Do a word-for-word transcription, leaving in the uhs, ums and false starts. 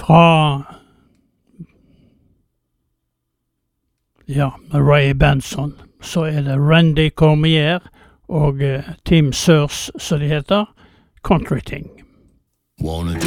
fra ja, Ray Benson, så er det Randy Cormier og uh, Tim Sears, som de heter, Country Ting. Wanna